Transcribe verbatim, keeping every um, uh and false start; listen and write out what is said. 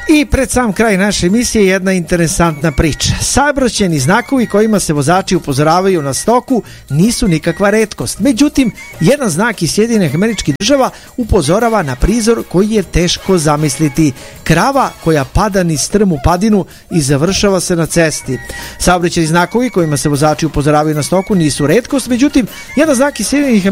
I pred sam kraj naše emisije jedna interesantna priča. Saobraćajni znakovi kojima se vozači upozoravaju na stoku nisu nikakva retkost. Međutim, jedan znak iz Sjedinjenih Američkih Država upozorava na prizor koji je teško zamisliti. Krava koja pada niz strmu padinu i završava se na cesti. Saobraćajni znakovi kojima se vozači upozoravaju na stoku nisu retkost, međutim, jedan znak iz Sjedinjenih